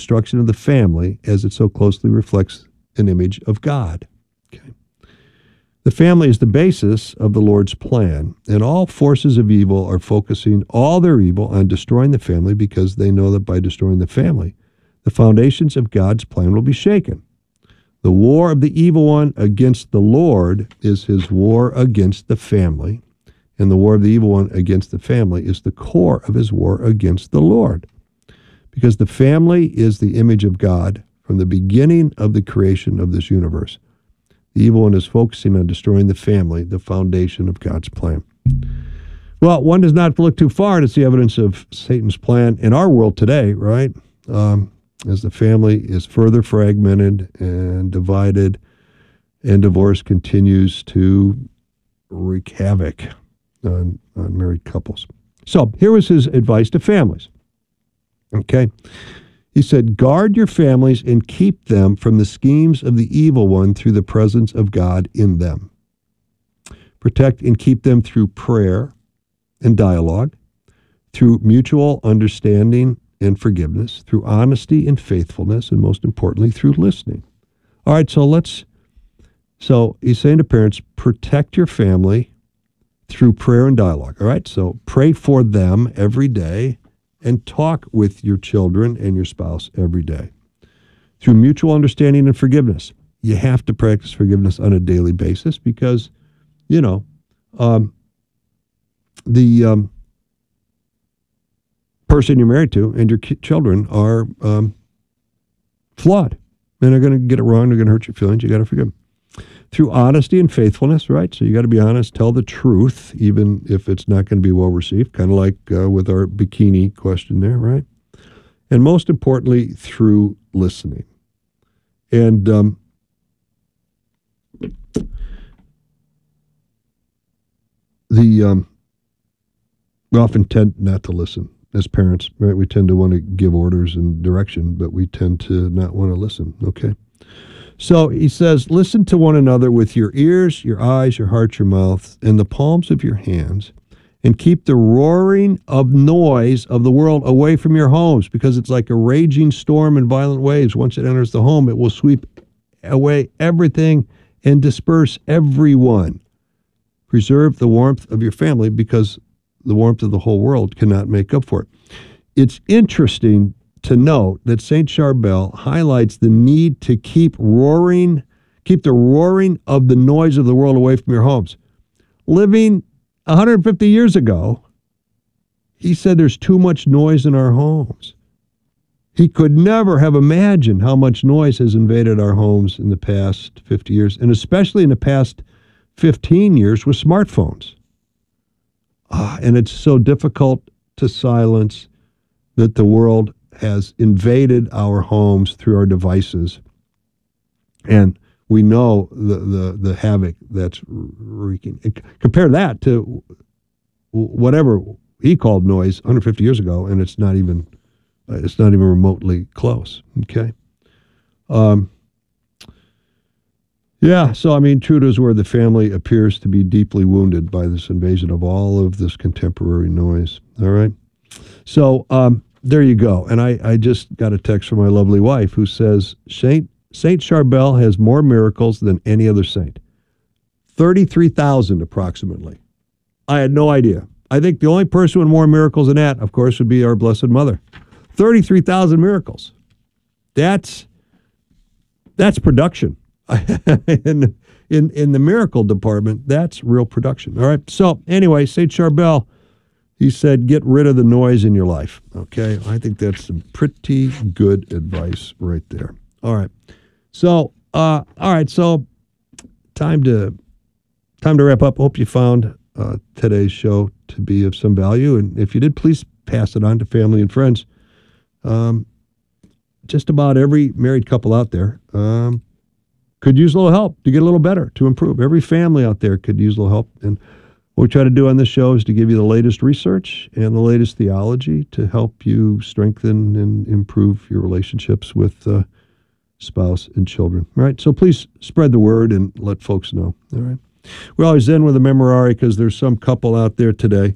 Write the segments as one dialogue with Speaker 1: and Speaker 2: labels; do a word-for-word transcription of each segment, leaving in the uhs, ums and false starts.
Speaker 1: destruction of the family as it so closely reflects an image of God. Okay. The family is the basis of the Lord's plan, and all forces of evil are focusing all their evil on destroying the family because they know that by destroying the family, the foundations of God's plan will be shaken. The war of the evil one against the Lord is his war against the family, and the war of the evil one against the family is the core of his war against the Lord. Because the family is the image of God from the beginning of the creation of this universe. The evil one is focusing on destroying the family, the foundation of God's plan. Well, one does not have to look too far to see evidence of Satan's plan in our world today, right? Um, as the family is further fragmented and divided, and divorce continues to wreak havoc on, on married couples. So here was his advice to families. Okay. He said, guard your families and keep them from the schemes of the evil one through the presence of God in them. Protect and keep them through prayer and dialogue, through mutual understanding and forgiveness, through honesty and faithfulness, and most importantly, through listening. All right, so let's, so he's saying to parents, protect your family through prayer and dialogue. All right, so pray for them every day and talk with your children and your spouse every day. Through mutual understanding and forgiveness. You have to practice forgiveness on a daily basis because, you know, um, the um, person you're married to and your ki- children are um, flawed. And they're going to get it wrong. They're going to hurt your feelings. You got to forgive them. Through honesty and faithfulness, right? So you got to be honest, tell the truth, even if it's not going to be well received, kind of like uh, with our bikini question there, right? And most importantly, through listening. And um, the um, we often tend not to listen as parents, right? We tend to want to give orders and direction, but we tend to not want to listen, okay? So he says, listen to one another with your ears, your eyes, your heart, your mouth, and the palms of your hands, and keep the roaring of noise of the world away from your homes, because it's like a raging storm and violent waves. Once it enters the home, it will sweep away everything and disperse everyone. Preserve the warmth of your family, because the warmth of the whole world cannot make up for it. It's interesting to note that Saint Charbel highlights the need to keep roaring, keep the roaring of the noise of the world away from your homes. Living one hundred fifty years ago, he said there's too much noise in our homes. He could never have imagined how much noise has invaded our homes in the past fifty years, and especially in the past fifteen years with smartphones. Ah, and it's so difficult to silence that the world has invaded our homes through our devices. And we know the, the, the havoc that's wreaking. Compare that to whatever he called noise one hundred fifty years ago, and it's not even it's not even remotely close. Okay. Um, yeah, so I mean, true to his word, the family appears to be deeply wounded by this invasion of all of this contemporary noise. All right. So, um, there you go. And I, I just got a text from my lovely wife who says, Saint Saint Charbel has more miracles than any other saint. thirty-three thousand approximately. I had no idea. I think the only person with more miracles than that, of course, would be our Blessed Mother. thirty-three thousand miracles. That's that's production. in, in, in the miracle department, that's real production. All right. So anyway, Saint Charbel, he said, get rid of the noise in your life. Okay. I think that's some pretty good advice right there. All right. So, uh, all right. So time to, time to wrap up. Hope you found uh, today's show to be of some value. And if you did, please pass it on to family and friends. Um, just about every married couple out there, um, could use a little help to get a little better, to improve. Every family out there could use a little help. And what we try to do on this show is to give you the latest research and the latest theology to help you strengthen and improve your relationships with uh, spouse and children. All right? So please spread the word and let folks know. All right? We always end with a memorare because there's some couple out there today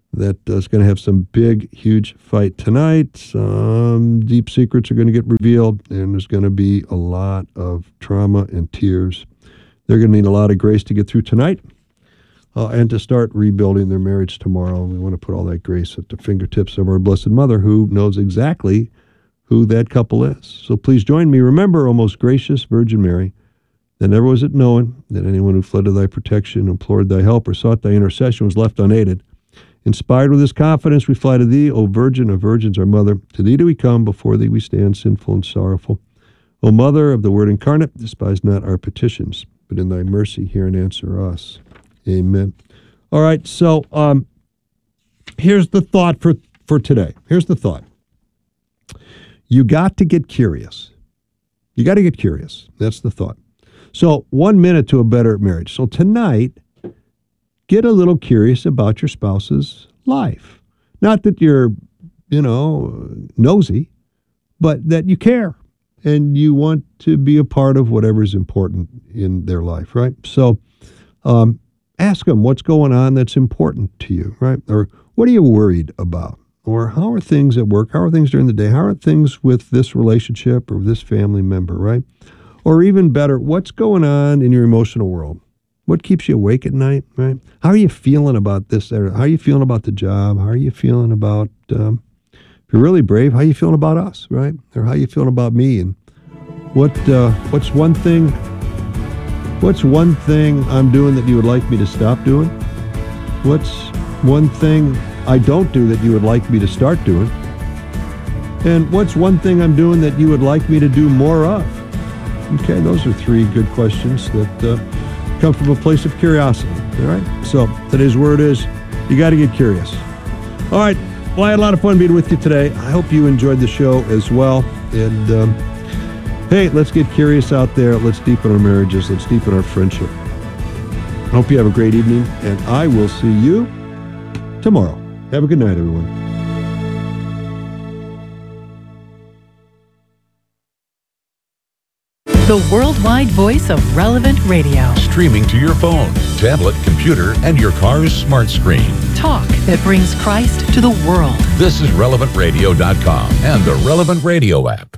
Speaker 1: that is going to have some big, huge fight tonight. Some deep secrets are going to get revealed, and there's going to be a lot of trauma and tears. They're going to need a lot of grace to get through tonight uh, and to start rebuilding their marriage tomorrow. We want to put all that grace at the fingertips of our Blessed Mother, who knows exactly who that couple is. So please join me. Remember, O most gracious Virgin Mary, that never was it known that anyone who fled to thy protection, implored thy help, or sought thy intercession was left unaided. Inspired with this confidence, we fly to thee, O Virgin of Virgins, our Mother. To thee do we come, before thee we stand, sinful and sorrowful. O Mother of the Word incarnate, despise not our petitions, but in thy mercy hear and answer us. Amen. All right, so um, here's the thought for, for today. Here's the thought. You got to get curious. You got to get curious. That's the thought. So one minute to a better marriage. So tonight, get a little curious about your spouse's life. Not that you're, you know, nosy, but that you care and you want to be a part of whatever's important in their life, right? So um, ask them what's going on that's important to you, right? Or what are you worried about? Or how are things at work? How are things during the day? How are things with this relationship or this family member, right? Or even better, what's going on in your emotional world? What keeps you awake at night, right? How are you feeling about this? How are you feeling about the job? How are you feeling about, um, if you're really brave, how are you feeling about us, right? Or how are you feeling about me? And what uh, what's one thing, what's one thing I'm doing that you would like me to stop doing? What's one thing I don't do that you would like me to start doing? And what's one thing I'm doing that you would like me to do more of? Okay, those are three good questions that uh, come from a place of curiosity, all right? So today's word is, you got to get curious. All right, well, I had a lot of fun being with you today. I hope you enjoyed the show as well. And um, hey, let's get curious out there. Let's deepen our marriages. Let's deepen our friendship. I hope you have a great evening, and I will see you tomorrow. Have a good night, everyone.
Speaker 2: The worldwide voice of Relevant Radio.
Speaker 3: Streaming to your phone, tablet, computer, and your car's smart screen.
Speaker 2: Talk that brings Christ to the world.
Speaker 3: This is relevant radio dot com and the Relevant Radio app.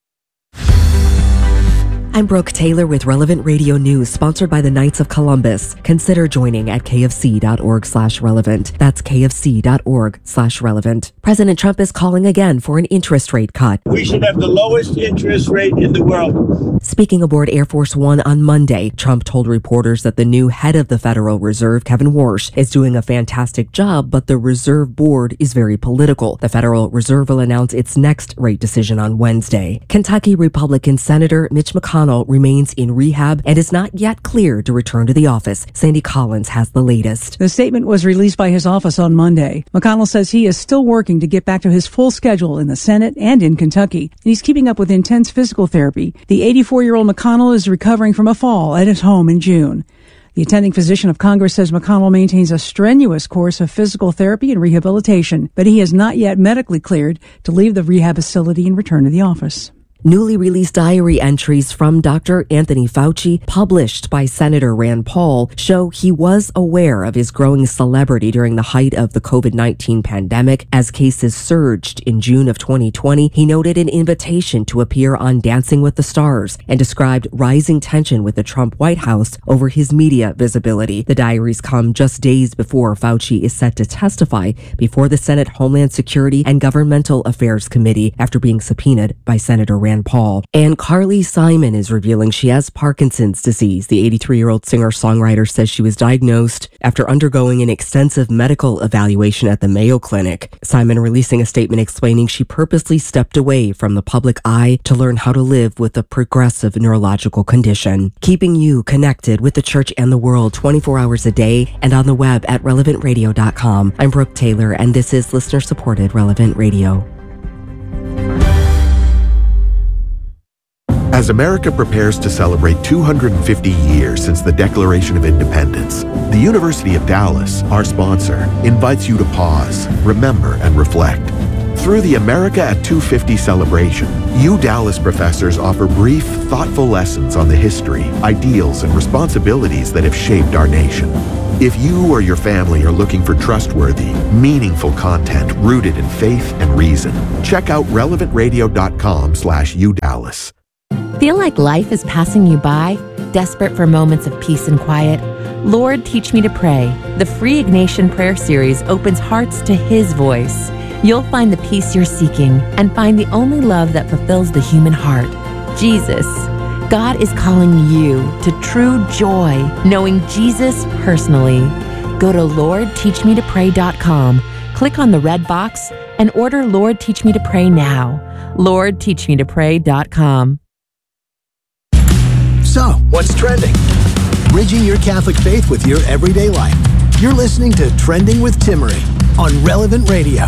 Speaker 4: I'm Brooke Taylor with Relevant Radio News, sponsored by the Knights of Columbus. Consider joining at kfc.org slash relevant. That's kfc.org slash relevant. President Trump is calling again for an interest rate cut.
Speaker 5: We should have the lowest interest rate in the world.
Speaker 4: Speaking aboard Air Force One on Monday, Trump told reporters that the new head of the Federal Reserve, Kevin Warsh, is doing a fantastic job, but the Reserve Board is very political. The Federal Reserve will announce its next rate decision on Wednesday. Kentucky Republican Senator Mitch McConnell remains in rehab and is not yet cleared to return to the office. Sandy Collins has the latest.
Speaker 6: The statement was released by his office on Monday. McConnell says he is still working to get back to his full schedule in the Senate and in Kentucky. And he's keeping up with intense physical therapy. The eighty-four-year-old McConnell is recovering from a fall at his home in June. The attending physician of Congress says McConnell maintains a strenuous course of physical therapy and rehabilitation, but he is not yet medically cleared to leave the rehab facility and return to the office.
Speaker 4: Newly released diary entries from Doctor Anthony Fauci, published by Senator Rand Paul, show he was aware of his growing celebrity during the height of the covid nineteen pandemic. As cases surged in June of twenty twenty, he noted an invitation to appear on Dancing with the Stars and described rising tension with the Trump White House over his media visibility. The diaries come just days before Fauci is set to testify before the Senate Homeland Security and Governmental Affairs Committee after being subpoenaed by Senator Rand Paul. And Carly Simon is revealing she has Parkinson's disease. The eighty-three-year-old singer-songwriter says she was diagnosed after undergoing an extensive medical evaluation at the Mayo Clinic. Simon releasing a statement explaining she purposely stepped away from the public eye to learn how to live with a progressive neurological condition. Keeping you connected with the church and the world twenty-four hours a day and on the web at relevant radio dot com. I'm Brooke Taylor, and this is listener-supported Relevant Radio.
Speaker 7: As America prepares to celebrate two hundred fifty years since the Declaration of Independence, the University of Dallas, our sponsor, invites you to pause, remember, and reflect. Through the America at two fifty celebration, U Dallas professors offer brief, thoughtful lessons on the history, ideals, and responsibilities that have shaped our nation. If you or your family are looking for trustworthy, meaningful content rooted in faith and reason, check out relevant radio dot com slash u dallas.
Speaker 8: Feel like life is passing you by? Desperate for moments of peace and quiet? Lord, Teach Me to Pray. The free Ignatian prayer series opens hearts to His voice. You'll find the peace you're seeking and find the only love that fulfills the human heart, Jesus. God is calling you to true joy, knowing Jesus personally. Go to lord teach me to pray dot com, click on the red box, and order Lord Teach Me to Pray now. lord teach me to pray dot com.
Speaker 9: So, what's trending? Bridging your Catholic faith with your everyday life. You're listening to Trending with Timmerie on Relevant Radio.